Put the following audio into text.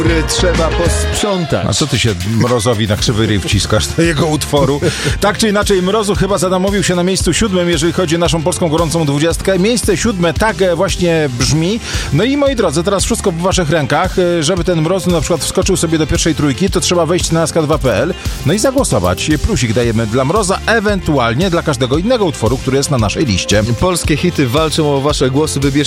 Trzeba posprzątać. A co ty się Mrozowi na krzywy ryj wciskasz do jego utworu? Tak czy inaczej, Mrozu chyba zadomowił się na miejscu 7, jeżeli chodzi o naszą polską gorącą 20. Miejsce 7 tak właśnie brzmi. No i moi drodzy, teraz wszystko w waszych rękach. Żeby ten Mrozu na przykład wskoczył sobie do pierwszej trójki, to trzeba wejść na sk2.pl no i zagłosować. Plusik dajemy dla Mroza, ewentualnie dla każdego innego utworu, który jest na naszej liście. Polskie hity walczą o wasze głosy. Wybierzcie